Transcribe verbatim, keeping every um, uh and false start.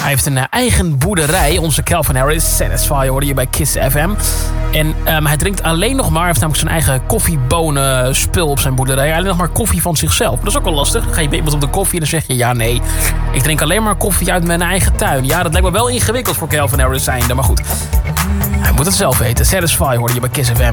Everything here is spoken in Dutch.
Hij heeft een uh, eigen boerderij. Onze Calvin Harris, Satisfy, hoorde je bij Kiss F M. En um, hij drinkt alleen nog maar... Hij heeft namelijk zijn eigen koffiebonen spul op zijn boerderij. Alleen nog maar koffie van zichzelf. Dat is ook wel lastig. Dan ga je bij iemand op de koffie en dan zeg je... Ja, nee, ik drink alleen maar koffie uit mijn eigen tuin. Ja, dat lijkt me wel ingewikkeld voor Calvin Harris zijnde. Maar goed, hij moet het zelf weten. Satisfy, hoorde je bij Kiss F M.